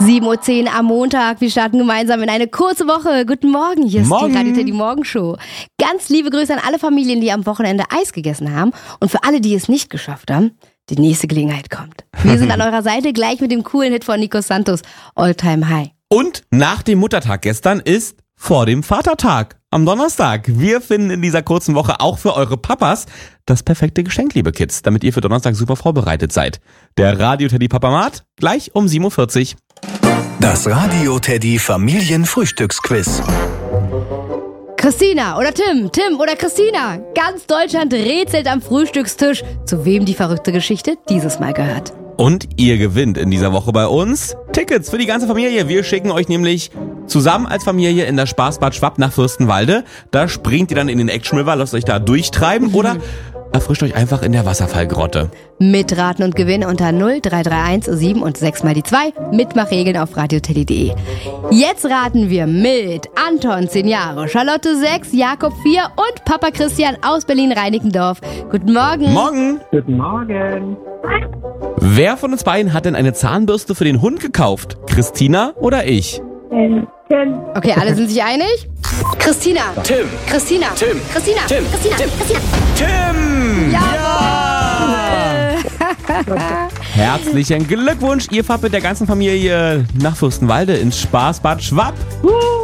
7:10 Uhr am Montag. Wir starten gemeinsam in eine kurze Woche. Guten Morgen, hier ist Morgen. die Radio Teddy Morgenshow. Ganz liebe Grüße an alle Familien, die am Wochenende Eis gegessen haben. Und für alle, die es nicht geschafft haben, die nächste Gelegenheit kommt. Wir sind an eurer Seite gleich mit dem coolen Hit von Nico Santos, All Time High. Und nach dem Muttertag gestern ist vor dem Vatertag am Donnerstag. Wir finden in dieser kurzen Woche auch für eure Papas das perfekte Geschenk, liebe Kids, damit ihr für Donnerstag super vorbereitet seid. Der Radio Teddy Papamat gleich um 7:40 Uhr. Das Radio Teddy Familienfrühstücksquiz. Christina oder Tim oder Christina. Ganz Deutschland rätselt am Frühstückstisch, zu wem die verrückte Geschichte dieses Mal gehört. Und ihr gewinnt in dieser Woche bei uns Tickets für die ganze Familie. Wir schicken euch nämlich zusammen als Familie in das Spaßbad Schwapp nach Fürstenwalde. Da springt ihr dann in den Action River, lasst euch da durchtreiben oder erfrischt euch einfach in der Wasserfallgrotte. Mitraten und gewinnen unter 0331 7 und 6 mal die 2. Mitmachregeln auf radioteddy.de. Jetzt raten wir mit Anton 10 Jahre, Charlotte 6, Jakob 4 und Papa Christian aus Berlin-Reinickendorf. Guten Morgen. Morgen. Guten Morgen. Wer von uns beiden hat denn eine Zahnbürste für den Hund gekauft? Christina oder ich? Tim. Okay, alle sind sich einig? Christina. Tim. Christina. Tim. Christina. Tim. Christina. Tim. Christina. Tim! Ja! Herzlichen Glückwunsch, ihr fahrt mit der ganzen Familie nach Fürstenwalde ins Spaßbad Schwapp.